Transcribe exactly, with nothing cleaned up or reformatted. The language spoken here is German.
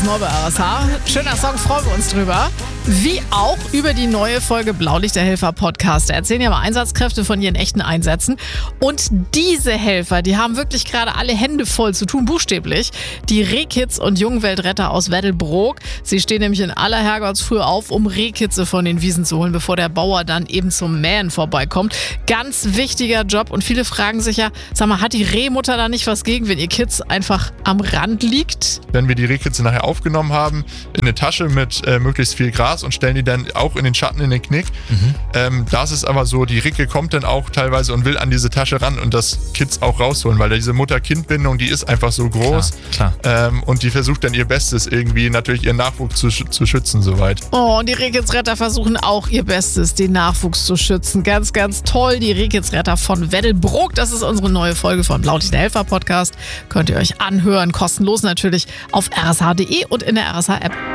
Nur bei R S H. Schöner Song, freuen wir uns drüber. Wie auch über die neue Folge Blaulichterhelfer Podcast. Da erzählen ja mal Einsatzkräfte von ihren echten Einsätzen. Und diese Helfer, die haben wirklich gerade alle Hände voll zu tun, buchstäblich. Die Rehkids und Jungweltretter aus Weddelbrook. Sie stehen nämlich in aller Herrgottsfrühe auf, um Rehkitze von den Wiesen zu holen, bevor der Bauer dann eben zum Mähen vorbeikommt. Ganz wichtiger Job. Und viele fragen sich ja, sag mal, hat die Rehmutter da nicht was gegen, wenn ihr Kids einfach am Rand liegt? Wenn wir die Rehkitze nachher aufgenommen haben, in eine Tasche mit äh, möglichst viel Gras und stellen die dann auch in den Schatten, in den Knick. Mhm. Ähm, das ist aber so, die Ricke kommt dann auch teilweise und will an diese Tasche ran und das Kids auch rausholen, weil diese Mutter-Kind-Bindung, die ist einfach so groß. Klar, klar. Ähm, und die versucht dann ihr Bestes, irgendwie natürlich ihren Nachwuchs zu, zu schützen soweit. Oh, und die Rehkidsretter versuchen auch ihr Bestes, den Nachwuchs zu schützen. Ganz, ganz toll, die Rehkidsretter von Weddelbrook. Das ist unsere neue Folge von Blaulichterhelfer Podcast. Könnt ihr euch anhören, kostenlos natürlich, auf r s h punkt d e und in der R S H App.